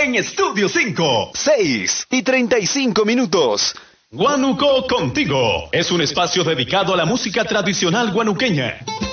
en Estudio 5. 6:35. Guanuco Contigo es un espacio dedicado a la música tradicional guanuqueña.